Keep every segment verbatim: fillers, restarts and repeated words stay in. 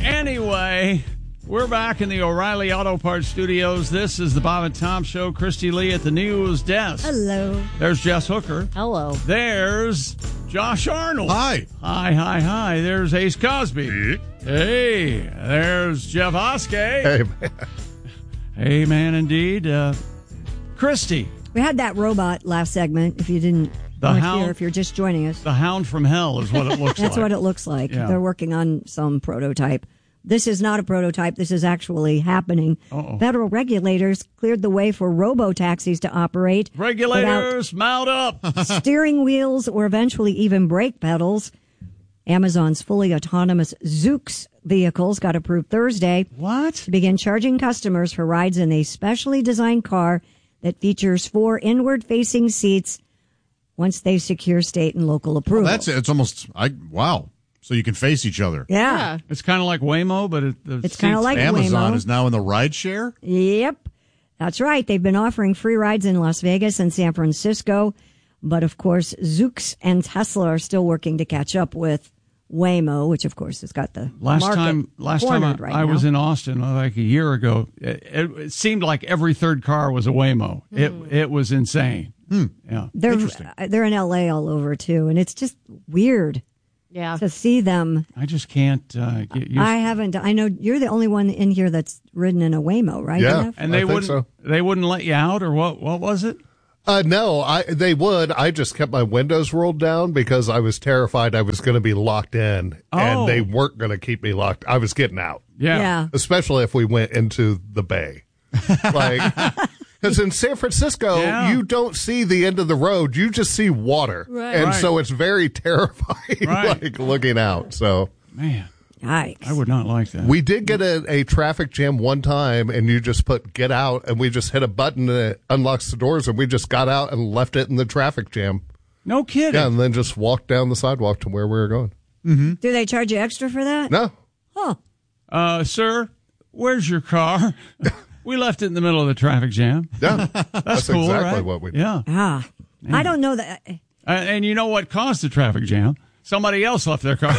Anyway, we're back in the O'Reilly Auto Parts studios. This is the Bob and Tom Show. Christy Lee at the news desk. Hello. There's Jess Hooker. Hello. There's Josh Arnold. Hi. Hi, hi, hi. There's Ace Cosby. Hey. There's Jeff Oskey. Hey, man. Hey, man, indeed. Uh, Christy. We had that robot last segment, if you didn't The weren't hound- here, if you're just joining us. The Hound from Hell is what it looks like. That's what it looks like. Yeah. They're working on some prototype. This is not a prototype. This is actually happening. Uh-oh. Federal regulators cleared the way for robo-taxis to operate Regulators, mount up. without steering wheels or eventually even brake pedals. Amazon's fully autonomous Zoox vehicles got approved Thursday What? to begin charging customers for rides in a specially designed car that features four inward-facing seats once they secure state and local approval. Well, that's it. It's almost, I wow. So you can face each other. Yeah. It's kind of like Waymo, but it, the It's kinda seats- like Amazon Waymo. is now in the ride share? Yep. That's right. They've been offering free rides in Las Vegas and San Francisco. But, of course, Zoox and Tesla are still working to catch up with Waymo, which, of course, has got the Last market time, last time I, cornered right I now. was in Austin, like a year ago, it, it, it seemed like every third car was a Waymo. It it was insane. Yeah, They're, Interesting. uh, they're in L A all over, too. And it's just weird Yeah. to see them. I just can't uh, get used. I haven't. I know you're the only one in here that's ridden in a Waymo, right? Yeah. Jeff? and they I think wouldn't. so. They wouldn't let you out, or what? What was it? Uh, no, I they would. I just kept my windows rolled down because I was terrified I was going to be locked in, Oh. and they weren't going to keep me locked. I was getting out, Yeah. Yeah. especially if we went into the bay. Like, because in San Francisco, Yeah. you don't see the end of the road; you just see water, Right. and Right. so it's very terrifying, Right. like looking out. So. Man, Yikes. I would not like that. We did get a, a traffic jam one time, and you just put get out, and we just hit a button and it unlocks the doors, and we just got out and left it in the traffic jam. no kidding. Yeah, and then just walked down the sidewalk to where we were going. Do they charge you extra for that? No. Huh. Uh, sir, where's your car? We left it in the middle of the traffic jam. Yeah. That's, That's cool, exactly right? what we did. Yeah. Ah. I don't know that. Uh, and you know what caused the traffic jam? Somebody else left their car.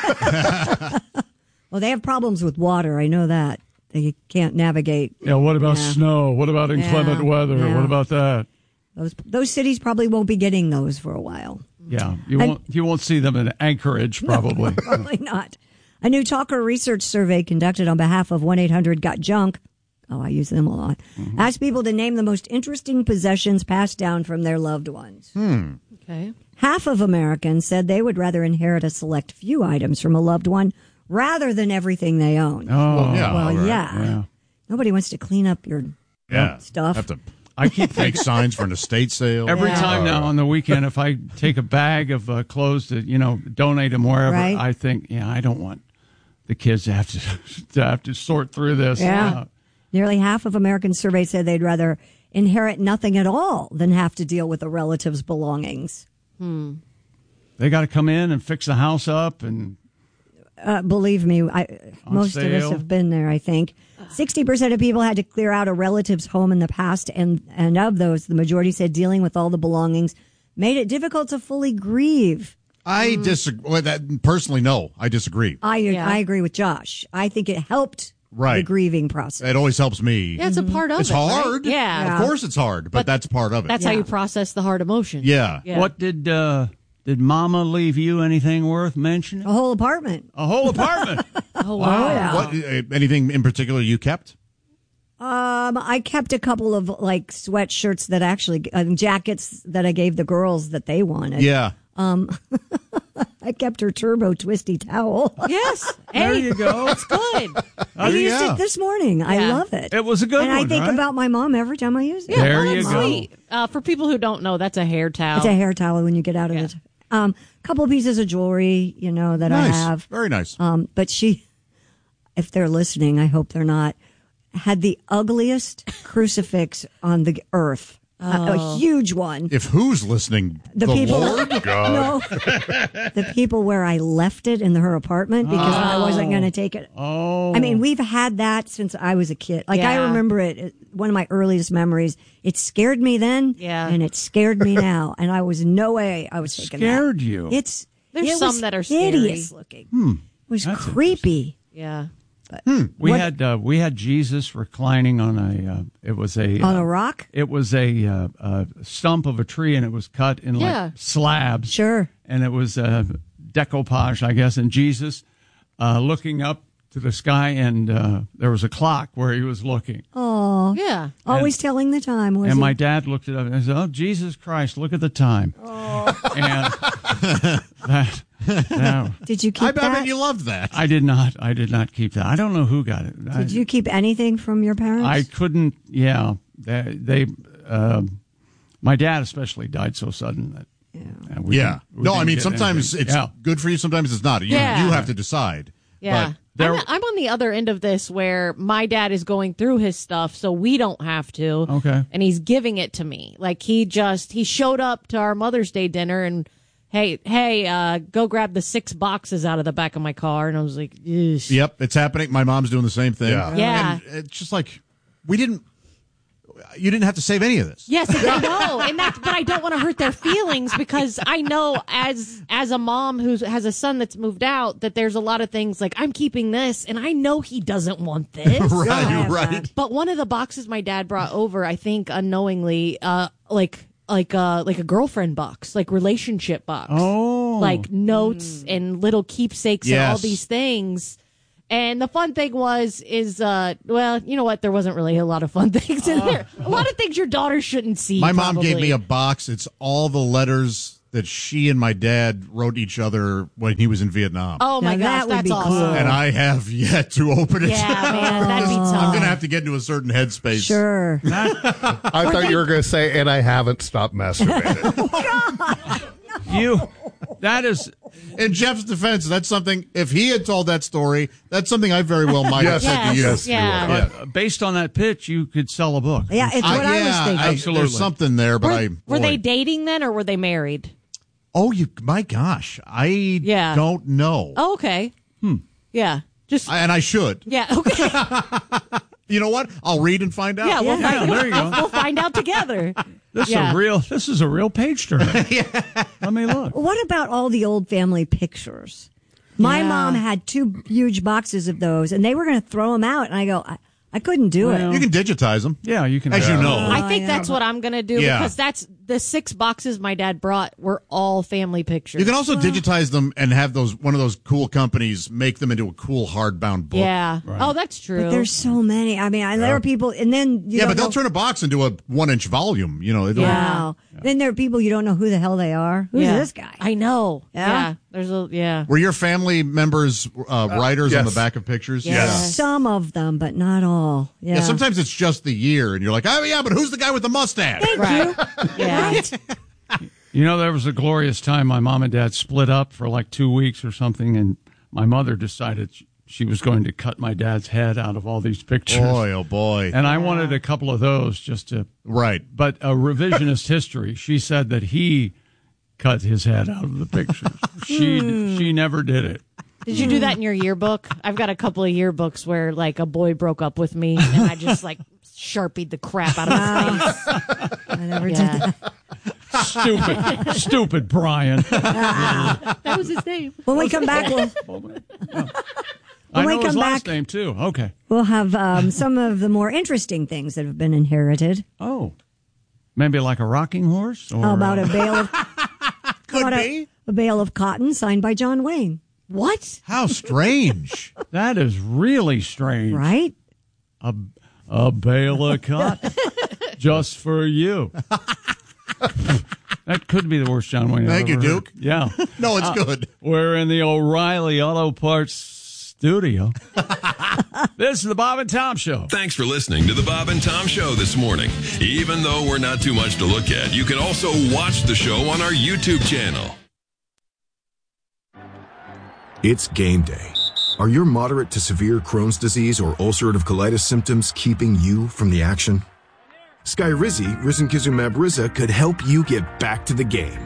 Well, they have problems with water. I know that. They can't navigate. Yeah, what about Yeah. snow? What about inclement Yeah, weather? yeah. What about that? Those those cities probably won't be getting those for a while. Yeah, you And- won't you won't see them in Anchorage probably. Probably not. A new Talker research survey conducted on behalf of one eight hundred got junk. Oh, I use them a lot. Mm-hmm. Asked people to name the most interesting possessions passed down from their loved ones. Okay. Half of Americans said they would rather inherit a select few items from a loved one rather than everything they own. Oh, Well, yeah. well, all right. yeah. yeah. Nobody wants to clean up your Yeah. stuff. Have to I keep make thinking signs for an estate sale. every Yeah. time now on the weekend, if I take a bag of uh, clothes to you know donate them wherever, Right. I think, yeah, I don't want the kids to have to to have to sort through this. Yeah. Uh, Nearly half of Americans surveyed said they'd rather inherit nothing at all than have to deal with a relative's belongings. they got to come in and fix the house up, and Uh, believe me, I, most of us sale. have been there, I think. sixty percent of people had to clear out a relative's home in the past, and, and of those, the majority said dealing with all the belongings made it difficult to fully grieve. I disagree. Well, that, personally, no. I disagree. I, Yeah. I agree with Josh. I think it helped the Right. grieving process. It always helps me. Yeah, it's a part of It's it. right? hard. Yeah. Of course it's hard, but, But that's part of it. That's how Yeah. you process the hard emotion. yeah. Yeah. what did uh, did Mama leave you anything worth mentioning? A whole apartment. A whole apartment. Oh, wow. yeah. What, uh, anything in particular you kept? Um, I kept a couple of like sweatshirts that actually, uh, jackets that I gave the girls that they wanted. Yeah. I kept her turbo twisty towel. Yes. There Hey, you go. It's good. I used yeah. it this morning. I Yeah. love it. It was a good and one, I think right? about my mom every time I use it. Yeah, There well, you that's go. sweet. Uh, for people who don't know, that's a hair towel. It's a hair towel when you get out of Yeah. it. Um, couple pieces of jewelry, you know, that Nice. I have. Very nice. Um, but she, if they're listening, I hope they're not, had the ugliest crucifix on the earth. A, a huge one. If who's listening, The the, people, Lord? no, the people where I left it in her apartment because I wasn't going to take it. Oh, I mean, we've had that since I was a kid. Like, I Yeah. remember it, it- one of my earliest memories. It scared me then, Yeah. and it scared me now. And I was no way I was taking that. scared you. It's There's it some was that are scary. hideous looking. It was That's creepy. Yeah. We What- had uh, we had Jesus reclining on a. Uh, it was a On uh, a rock? It was a, uh, a stump of a tree, and it was cut in Yeah. like slabs. Sure. And it was a decoupage, I guess, and Jesus uh, looking up to the sky, and uh, there was a clock where he was looking. Oh, Yeah. always telling the time, was And he? my dad looked it up and said, "Oh, Jesus Christ, look at the time." Oh. And that, that, Did you I, keep I that? bet you loved that. I did not. I did not keep that. I don't know who got it. I, Did you keep anything from your parents? I couldn't. Yeah, they. they um, my dad especially died so sudden that. uh, we Yeah. didn't- we No, I didn't mean, get sometimes anything. it's Yeah. good for you, sometimes it's not. You, Yeah. you have to decide. Yeah. But there- I'm, I'm on the other end of this where my dad is going through his stuff, so we don't have to. Okay. And he's giving it to me. Like he just, he showed up to our Mother's Day dinner and, hey, hey, uh, go grab the six boxes out of the back of my car. And I was like, Ugh. Yep, it's happening. My mom's doing the same thing. Yeah. Yeah. And it's just like, we didn't, you didn't have to save any of this. Yes, I know, and that's. But I don't want to hurt their feelings because I know, as as a mom who has a son that's moved out, that there's a lot of things like I'm keeping this, and I know he doesn't want this. Right, right. But one of the boxes my dad brought over, I think unknowingly, uh, like like uh like a girlfriend box, like relationship box, Oh. like notes and little keepsakes and all Yes. these things. And the fun thing was, is, uh, well, you know what? There wasn't really a lot of fun things in there. A lot of things your daughter shouldn't see. My mom probably. gave me a box. It's all the letters that she and my dad wrote each other when he was in Vietnam. Oh my Now gosh, that would that's be awesome. cool. And I have yet to open it. Yeah, man, that'd be I'm tough. going to have to get into a certain headspace. Sure. I thought you were going to say, and I haven't stopped masturbating. You. That is. In Jeff's defense, that's something, if he had told that story, that's something I very well might have Yes. said to you. Yes, yeah. Yeah. But based on that pitch, you could sell a book. Yeah, it's what I, yeah, was thinking. I- Absolutely. There's something there, but Were, I. were boy. they dating then, or were they married? Oh, you, my gosh. I Yeah. don't know. Oh, okay. Hmm. Yeah. Just I, and I should. yeah. Okay. You know what? I'll read and find out. Yeah. We'll Yeah, find, there you go. We'll find out together. This Yeah. is a real. This is a real page turner. Let me look. What about all the old family pictures? My Yeah. mom had two huge boxes of those, and they were going to throw them out, and I go, I, I couldn't do Well, it. You can digitize them. Yeah, you can. As you know. I think yeah. that's what I'm gonna do Yeah. because that's the six boxes my dad brought were all family pictures. You can also digitize them and have those one of those cool companies make them into a cool hardbound book. yeah. Oh, that's true. But there's so many. I mean, I, there are people, and then you Yeah, don't but they'll know- turn a box into a one inch volume. You know. It'll- Yeah. Wow. Then there are people you don't know who the hell they are. Who's Yeah. this guy? I know. Yeah? Yeah. There's a yeah. Were your family members uh, writers on the yes. back of pictures? Yes. Some of them, but not all. Yeah. Yeah. Sometimes it's just the year, and you're like, oh yeah, but who's the guy with the mustache? Right. Yeah. You know, there was a glorious time my mom and dad split up for like two weeks or something, and my mother decided sh- she was going to cut my dad's head out of all these pictures. Boy, oh boy. And I wanted a couple of those just to. Right. But a revisionist history, she said that he cut his head out of the pictures. she she never did it. Did you do that in your yearbook? I've got a couple of yearbooks where like a boy broke up with me and I just like sharpied the crap out of his face. I never did Yeah. that. Stupid, stupid Brian. That was his name. When we come back, we'll, I we know his come last back- name too. Okay. we'll have um, some of the more interesting things that have been inherited. Oh, maybe like a rocking horse. Or, How about uh, a bale of Could how about be. a, a bale of cotton signed by John Wayne? What? How strange. that is really strange. Right? A a bale of cotton just for you. That could be the worst John Wayne. I've Thank you, ever heard. Duke. Yeah. No, it's good. We're in the O'Reilly Auto Parts studio. This is the Bob and Tom Show. Thanks for listening to the Bob and Tom Show this morning. Even though we're not too much to look at, you can also watch the show on our YouTube channel. It's game day. Are your moderate to severe Crohn's disease or ulcerative colitis symptoms keeping you from the action? Skyrizi, risankizumab Riza, could help you get back to the game.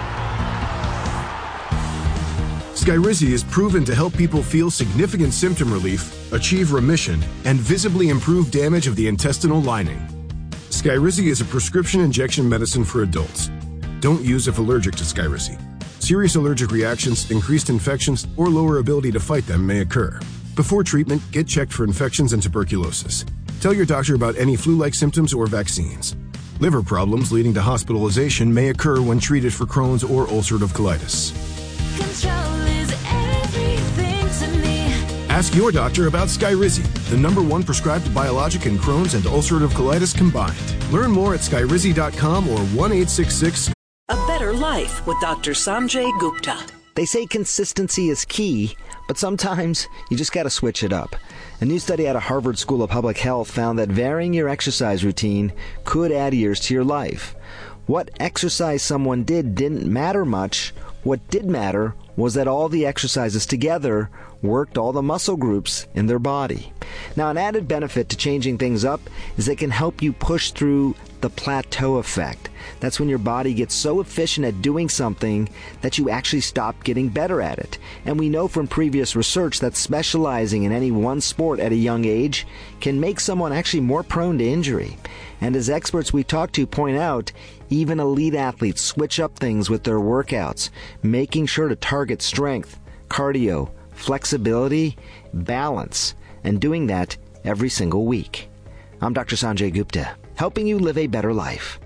Skyrizi is proven to help people feel significant symptom relief, achieve remission, and visibly improve damage of the intestinal lining. Skyrizi is a prescription injection medicine for adults. Don't use if allergic to Skyrizi. Serious allergic reactions, increased infections, or lower ability to fight them may occur. Before treatment, get checked for infections and tuberculosis. Tell your doctor about any flu-like symptoms or vaccines. Liver problems leading to hospitalization may occur when treated for Crohn's or ulcerative colitis. Control is everything to me. Ask your doctor about Skyrizi, the number one prescribed biologic in Crohn's and ulcerative colitis combined. Learn more at skyrizi dot com or one eight six six. A Better Life with Doctor Sanjay Gupta. They say consistency is key, but sometimes you just got to switch it up. A new study out of Harvard School of Public Health found that varying your exercise routine could add years to your life. What exercise someone did didn't matter much. What did matter was that all the exercises together worked all the muscle groups in their body. Now, an added benefit to changing things up is it can help you push through the plateau effect. That's when your body gets so efficient at doing something that you actually stop getting better at it. And we know from previous research that specializing in any one sport at a young age can make someone actually more prone to injury. And as experts we talk to point out, even elite athletes switch up things with their workouts, making sure to target strength, cardio, flexibility, balance, and doing that every single week. I'm Doctor Sanjay Gupta, helping you live a better life.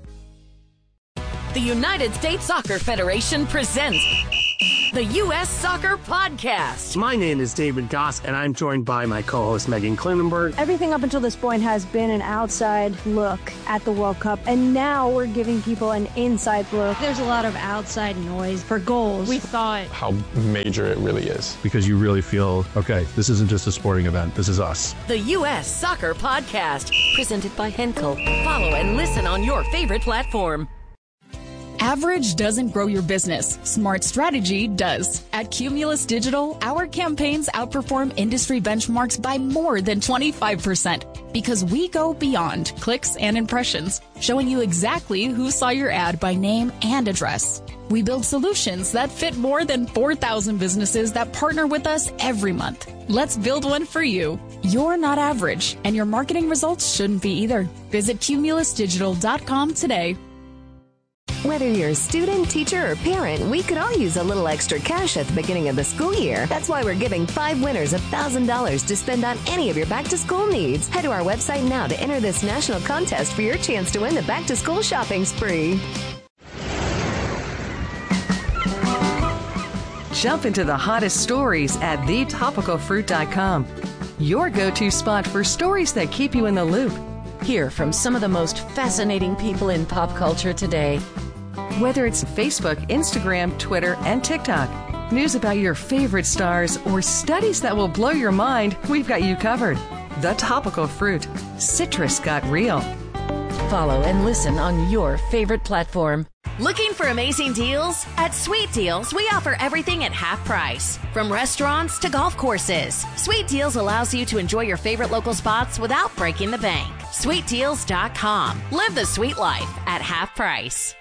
The United States Soccer Federation presents the U S Soccer Podcast. My name is David Goss, and I'm joined by my co-host Megan Klinenberg. Everything up until this point has been an outside look at the World Cup, and now we're giving people an inside look. There's a lot of outside noise for goals. We thought how major it really is. Because you really feel, okay, this isn't just a sporting event, this is us. The U S Soccer Podcast, presented by Henkel. Follow and listen on your favorite platform. Average doesn't grow your business. Smart strategy does. At Cumulus Digital, our campaigns outperform industry benchmarks by more than twenty-five percent because we go beyond clicks and impressions, showing you exactly who saw your ad by name and address. We build solutions that fit more than four thousand businesses that partner with us every month. Let's build one for you. You're not average, and your marketing results shouldn't be either. Visit cumulus digital dot com today. Whether you're a student, teacher, or parent, we could all use a little extra cash at the beginning of the school year. That's why we're giving five winners one thousand dollars to spend on any of your back-to-school needs. Head to our website now to enter this national contest for your chance to win the back-to-school shopping spree. Jump into the hottest stories at the topical fruit dot com. Your go-to spot for stories that keep you in the loop. Hear from some of the most fascinating people in pop culture today. Whether it's Facebook, Instagram, Twitter, and TikTok, news about your favorite stars, or studies that will blow your mind, we've got you covered. The Topical Fruit. Citrus got real. Follow and listen on your favorite platform. Looking for amazing deals? At Sweet Deals, we offer everything at half price. From restaurants to golf courses, Sweet Deals allows you to enjoy your favorite local spots without breaking the bank. sweet deals dot com. Live the sweet life at half price.